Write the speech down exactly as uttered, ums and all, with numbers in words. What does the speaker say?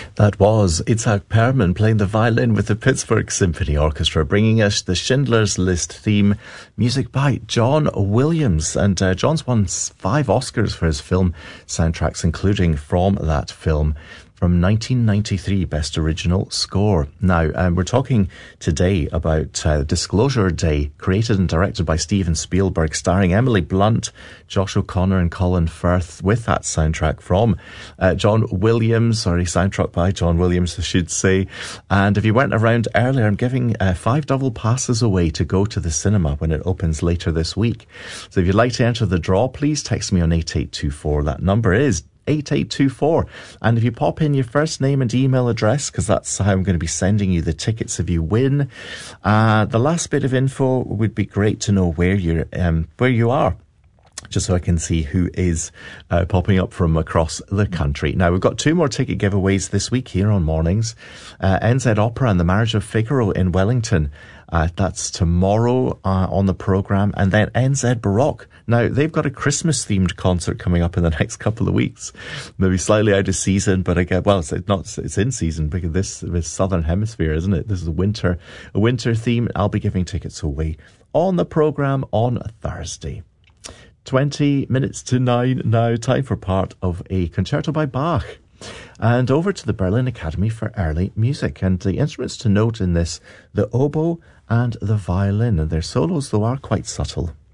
That was Itzhak Perlman playing the violin with the Pittsburgh Symphony Orchestra, bringing us the Schindler's List theme, music by John Williams. And uh, John's won five Oscars for his film soundtracks, including from that film from nineteen ninety-three, Best Original Score. Now, um, we're talking today about uh, Disclosure Day, created and directed by Steven Spielberg, starring Emily Blunt, Josh O'Connor and Colin Firth, with that soundtrack from uh, John Williams, sorry, soundtrack by John Williams, I should say. And if you weren't around earlier, I'm giving uh, five double passes away to go to the cinema when it opens later this week. So if you'd like to enter the draw, please text me on eight eight two four. That number is eight eight two four, and if you pop in your first name and email address, because that's how I'm going to be sending you the tickets if you win. Uh, the last bit of info would be great to know where you're, um, where you are, just so I can see who is uh, popping up from across the country. Now, we've got two more ticket giveaways this week here on Mornings. Uh, N Z Opera and the Marriage of Figaro in Wellington. Uh, that's tomorrow uh, on the programme. And then N Z Baroque. Now, they've got a Christmas-themed concert coming up in the next couple of weeks. Maybe slightly out of season, but again, well, it's not, it's in season because this is Southern Hemisphere, isn't it? This is a winter, a winter theme. I'll be giving tickets away on the programme on Thursday. twenty minutes to nine now, time for part of a concerto by Bach. And over to the Berlin Academy for Early Music. And the instruments to note in this, the oboe and the violin. And their solos, though, are quite subtle.